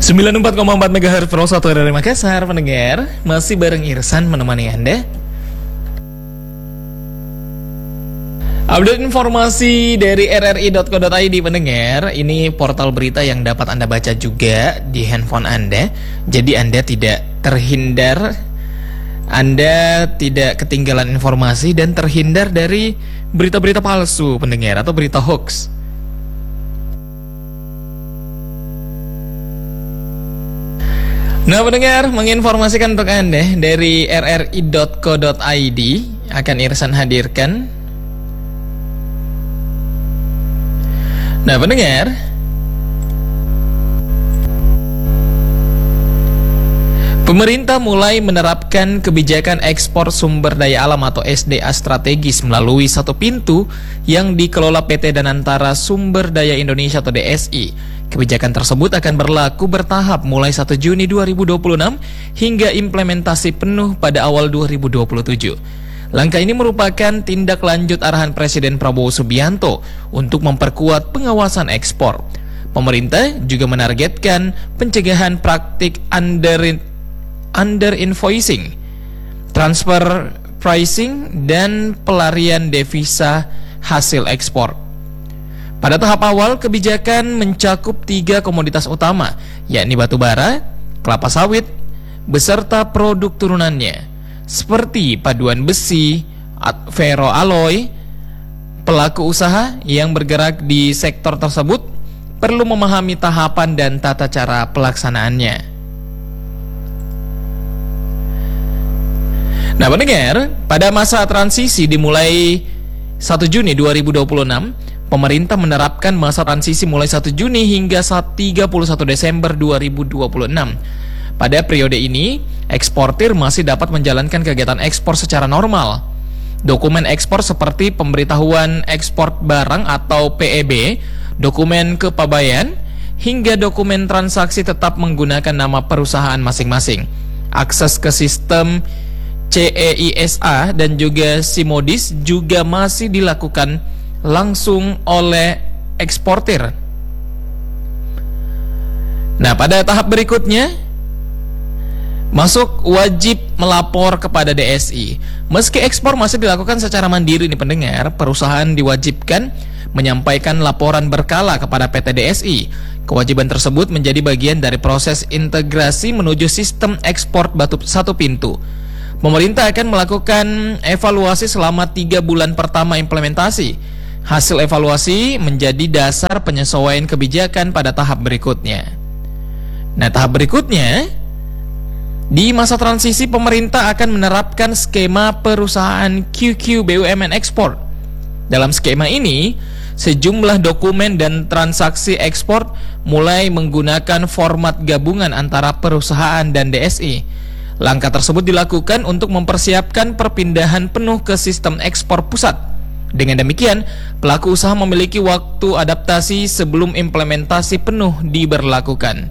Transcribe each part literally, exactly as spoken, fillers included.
sembilan puluh empat koma empat megahertz Pro satu dari Makassar, pendengar. Masih bareng Irsan menemani Anda. Update informasi dari r r i dot co dot i d, pendengar. Ini portal berita yang dapat Anda baca juga di handphone Anda. Jadi Anda tidak terhindar, Anda tidak ketinggalan informasi dan terhindar dari berita-berita palsu, pendengar, atau berita hoax. Nah, pendengar, menginformasikan untuk Anda dari r r i dot co dot i d akan Irsan hadirkan. Nah, pendengar, pemerintah mulai menerapkan kebijakan ekspor sumber daya alam atau S D A strategis melalui satu pintu yang dikelola P T Danantara Sumber Daya Indonesia atau D S I. Kebijakan tersebut akan berlaku bertahap mulai satu Juni dua ribu dua puluh enam hingga implementasi penuh pada awal dua ribu dua puluh tujuh. Langkah ini merupakan tindak lanjut arahan Presiden Prabowo Subianto untuk memperkuat pengawasan ekspor. Pemerintah juga menargetkan pencegahan praktik under under invoicing, transfer pricing, dan pelarian devisa hasil ekspor. Pada tahap awal, kebijakan mencakup tiga komoditas utama, yakni batu bara, kelapa sawit, beserta produk turunannya, seperti paduan besi, ferroalloy. Pelaku usaha yang bergerak di sektor tersebut perlu memahami tahapan dan tata cara pelaksanaannya. Nah, pendengar, pada masa transisi dimulai satu Juni dua ribu dua puluh enam, pemerintah menerapkan masa transisi mulai satu Juni hingga tiga puluh satu Desember dua ribu dua puluh enam. Pada periode ini, eksportir masih dapat menjalankan kegiatan ekspor secara normal. Dokumen ekspor seperti pemberitahuan ekspor barang atau P E B, dokumen kepabeanan, hingga dokumen transaksi tetap menggunakan nama perusahaan masing-masing. Akses ke sistem C E I S A dan juga Simodis juga masih dilakukan langsung oleh eksportir. Nah, pada tahap berikutnya masuk wajib melapor kepada D S I. Meski ekspor masih dilakukan secara mandiri nih pendengar, perusahaan diwajibkan menyampaikan laporan berkala kepada P T D S I. Kewajiban tersebut menjadi bagian dari proses integrasi menuju sistem ekspor batu satu pintu. Pemerintah akan melakukan evaluasi selama tiga bulan pertama implementasi. Hasil evaluasi menjadi dasar penyesuaian kebijakan pada tahap berikutnya. Nah, tahap berikutnya, di masa transisi pemerintah akan menerapkan skema perusahaan Q Q B U M N ekspor. Dalam skema ini, sejumlah dokumen dan transaksi ekspor mulai menggunakan format gabungan antara perusahaan dan D S I. Langkah tersebut dilakukan untuk mempersiapkan perpindahan penuh ke sistem ekspor pusat. Dengan demikian, pelaku usaha memiliki waktu adaptasi sebelum implementasi penuh diberlakukan.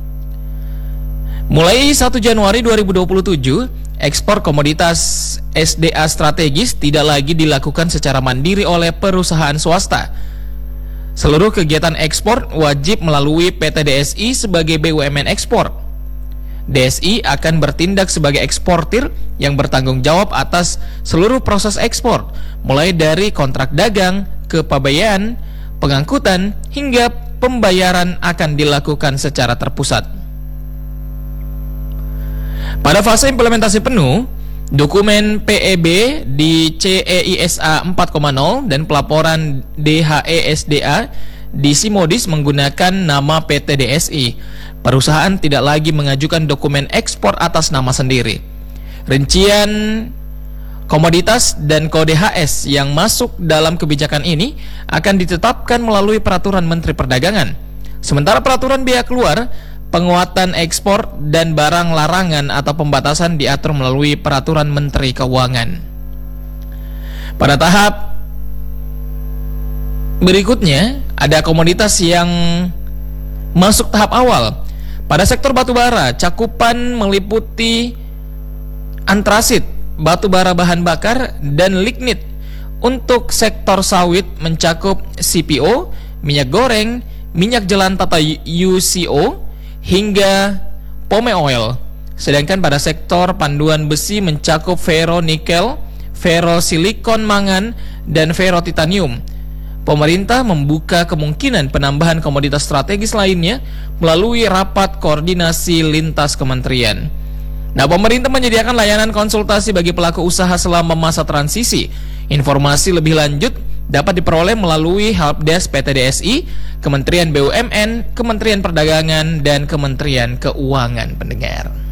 Mulai satu Januari dua ribu dua puluh tujuh, ekspor komoditas S D A strategis tidak lagi dilakukan secara mandiri oleh perusahaan swasta. Seluruh kegiatan ekspor wajib melalui P T D S I sebagai B U M N ekspor. D S I akan bertindak sebagai eksportir yang bertanggung jawab atas seluruh proses ekspor, mulai dari kontrak dagang, kepabeanan, pengangkutan, hingga pembayaran akan dilakukan secara terpusat. Pada fase implementasi penuh, dokumen P E B di C E I S A empat titik nol dan pelaporan D H E S D A di Simodis menggunakan nama P T D S I. Perusahaan tidak lagi mengajukan dokumen ekspor atas nama sendiri. Rincian komoditas dan kode H S yang masuk dalam kebijakan ini akan ditetapkan melalui peraturan Menteri Perdagangan. Sementara peraturan biaya keluar, penguatan ekspor, dan barang larangan atau pembatasan diatur melalui peraturan Menteri Keuangan. Pada tahap berikutnya, ada komoditas yang masuk tahap awal. Pada sektor batubara, cakupan meliputi antrasit, batubara bahan bakar, dan lignit. Untuk sektor sawit mencakup C P O, minyak goreng, minyak jelantah atau U C O, hingga pome oil. Sedangkan pada sektor panduan besi mencakup ferro nikel, ferro silikon mangan, dan ferro titanium. Pemerintah membuka kemungkinan penambahan komoditas strategis lainnya melalui rapat koordinasi lintas kementerian. Nah, pemerintah menyediakan layanan konsultasi bagi pelaku usaha selama masa transisi. Informasi lebih lanjut dapat diperoleh melalui helpdesk P T D S I, Kementerian B U M N, Kementerian Perdagangan, dan Kementerian Keuangan, pendengar.